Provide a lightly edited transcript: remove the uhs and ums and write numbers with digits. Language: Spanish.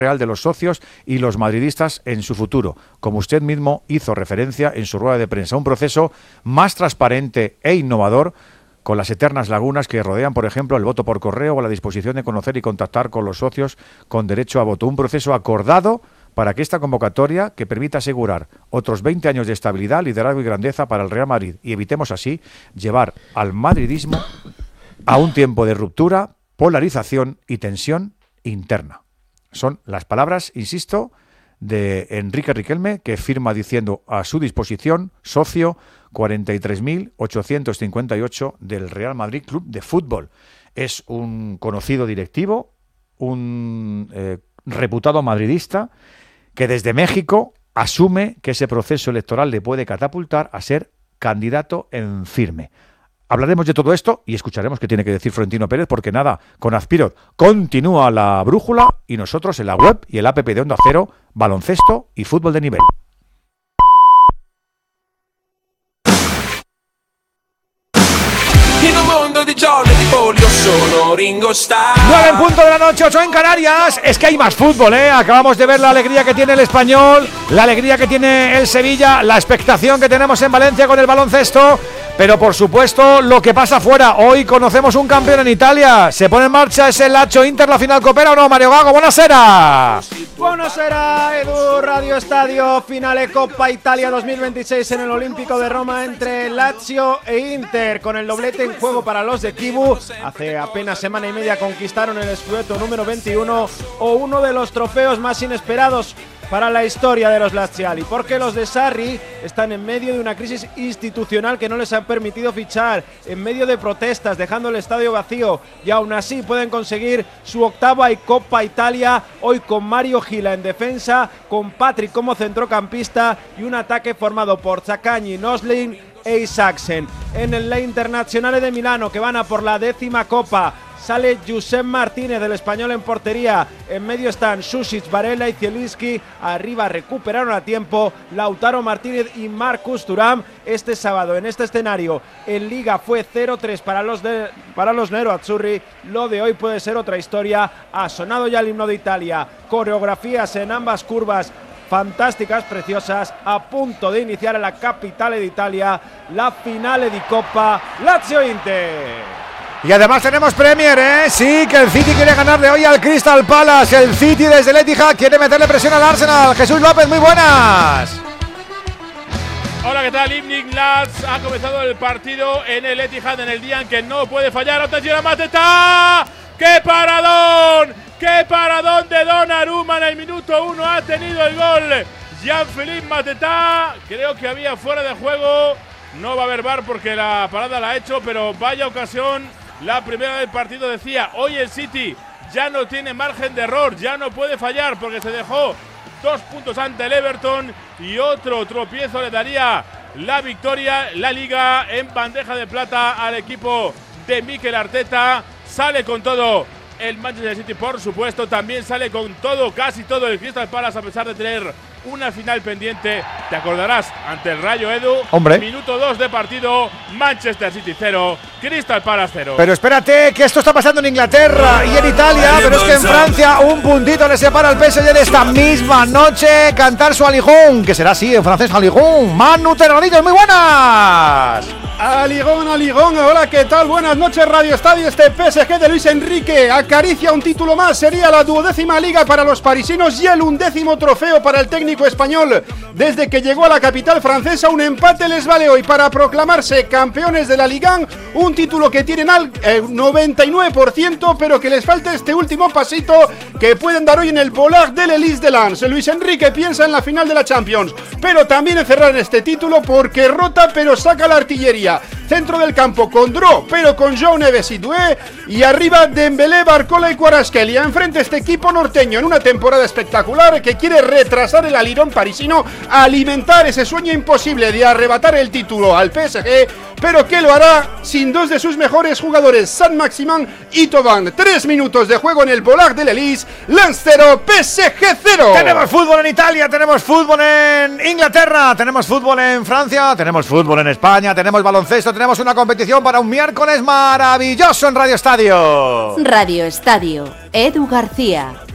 real de los socios y los madridistas en su futuro, como usted mismo hizo referencia en su rueda de prensa. Un proceso más transparente e innovador, con las eternas lagunas que rodean, por ejemplo, el voto por correo o la disposición de conocer y contactar con los socios con derecho a voto. Un proceso acordado para que esta convocatoria, que permita asegurar otros 20 años de estabilidad, liderazgo y grandeza para el Real Madrid, y evitemos así llevar al madridismo a un tiempo de ruptura, polarización y tensión interna. Son las palabras, insisto, de Enrique Riquelme, que firma diciendo: a su disposición, socio 43.858 del Real Madrid Club de Fútbol. Es un conocido directivo, un reputado madridista, que desde México asume que ese proceso electoral le puede catapultar a ser candidato en firme. Hablaremos de todo esto y escucharemos qué tiene que decir Florentino Pérez, porque nada, con Azpirot continúa la brújula y nosotros en la web y el app de Onda Cero, baloncesto y fútbol de nivel. 9 en punto de la noche, 8 en Canarias. Es que hay más fútbol, ¿eh? Acabamos de ver la alegría que tiene el Español, la alegría que tiene el Sevilla, la expectación que tenemos en Valencia con el baloncesto, pero por supuesto lo que pasa fuera. Hoy conocemos un campeón en Italia. ¿Se pone en marcha ese Lazio Inter, la final copera o no? Mario Gago, buonasera. Buonasera, Edu, Radio Estadio, finale Coppa Italia 2026 en el Olímpico de Roma entre Lazio e Inter, con el doblete en juego para los de Kibu. Hace apenas semana y media conquistaron el Scudetto número 21, o uno de los trofeos más inesperados para la historia de los laziali, porque los de Sarri están en medio de una crisis institucional que no les ha permitido fichar, en medio de protestas, dejando el estadio vacío, y aún así pueden conseguir su octava Coppa Italia, hoy con Mario Gila en defensa, con Patrick como centrocampista y un ataque formado por Zaccagni, Noslin e Isaksen. En el La Internazionale de Milano, que van a por la 10ª Copa, sale Josep Martínez, del Español, en portería. En medio están Sušić, Varela y Zielinski. Arriba recuperaron a tiempo Lautaro Martínez y Marcus Thuram. Este sábado, en este escenario, en Liga fue 0-3 para los Nerazzurri. Lo de hoy puede ser otra historia. Ha sonado ya el himno de Italia. Coreografías en ambas curvas fantásticas, preciosas, a punto de iniciar en la capitale d'Italia la finale di Coppa Lazio-Inter. Y además tenemos Premier, ¿eh? Sí, que el City quiere ganarle hoy al Crystal Palace. El City desde el Etihad quiere meterle presión al Arsenal. Jesús López, muy buenas. Hola, ¿qué tal? Evening, lads. Ha comenzado el partido en el Etihad en el día en que no puede fallar. ¡Atención a Mateta! ¡Qué paradón! ¡Qué paradón de Donnarumma! En el minuto 1 ha tenido el gol Jean-Philippe Mateta. Creo que había fuera de juego. No va a haber VAR porque la parada la ha hecho, pero vaya ocasión. La primera del partido, decía. Hoy el City ya no tiene margen de error, ya no puede fallar porque se dejó 2 puntos ante el Everton y otro tropiezo le daría la victoria, la Liga, en bandeja de plata al equipo de Mikel Arteta. Sale con todo el Manchester City, por supuesto, también sale con todo, casi todo el Crystal Palace, a pesar de tener una final pendiente. Te acordarás, ante el Rayo, Edu. Hombre. Minuto 2 de partido, Manchester City 0, Crystal Palace 0. Pero espérate, que esto está pasando en Inglaterra y en Italia, pero es que en Francia un puntito le separa al PSG de esta misma noche cantar su Aligón, que será así en francés, Aligón. Manu Terradillos, muy buenas. Aligón, Aligón, hola, ¿qué tal? Buenas noches, Radio Estadio. Este PSG de Luis Enrique acaricia un título más, sería la 12ª liga para los parisinos y el 11º trofeo para el técnico español. Desde que llegó a la capital francesa, un empate les vale hoy para proclamarse campeones de la Liga, un título que tienen al 99%, pero que les falta este último pasito que pueden dar hoy en el Bollard de l'Élysée de Lens. Luis Enrique piensa en la final de la Champions, pero también en cerrar este título, porque rota pero saca la artillería. Centro del campo con Dro, pero con João Neves y Doué, y arriba Dembélé, Barcola y Kvaratskhelia. Enfrente este equipo norteño en una temporada espectacular que quiere retrasar el alirón parisino, alimentar ese sueño imposible de arrebatar el título al PSG, pero que lo hará sin 2 de sus mejores jugadores, Saint-Maximin y Thauvin. 3 minutos de juego en el Bollard de l'Élysée. Lens 0, PSG 0. Tenemos fútbol en Italia, tenemos fútbol en Inglaterra, tenemos fútbol en Francia, tenemos fútbol en España, tenemos baloncesto, tenemos una competición para un miércoles maravilloso en Radio Estadio. Radio Estadio, Edu García.